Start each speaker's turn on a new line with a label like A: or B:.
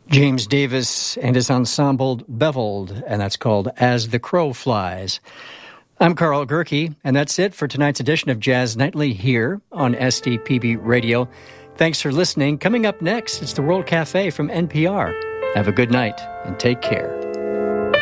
A: James Davis and his ensemble Beveled, and that's called As the Crow Flies. I'm Carl Gerke, and that's it for tonight's edition of Jazz Nightly here on SDPB Radio. Thanks for listening. Coming up next, it's the World Cafe from NPR. Have a good night and take care.